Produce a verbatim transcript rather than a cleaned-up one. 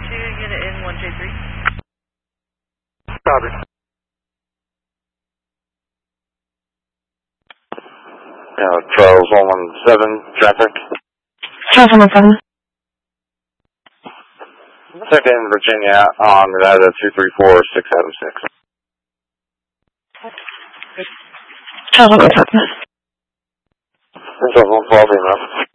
two, unit in one J three. Copy. Yeah, Charles one one seven, traffic. Charles one one seven. Second Virginia on Nevada two three four six seven six. Charles one one seven. Charles one twelve enough.